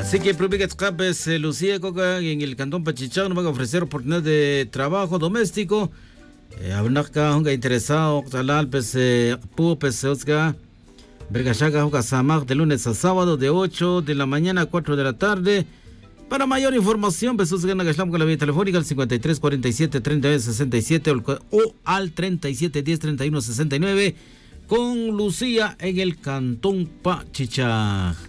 Así que Provica Escapes, Lucía Coca, en el Cantón Pachichán, nos van a ofrecer oportunidad de trabajo doméstico. Abnaca, honga interesado, talal, pupes, osga, Bergachaga, honga samag, de lunes a sábado, de 8 de la mañana a 4 de la tarde. Para mayor información, Jesús Gana Gashlam con la vía telefónica al 53 47 39 67 o al 37 10 31 69 con Lucía en el Cantón Pachichán.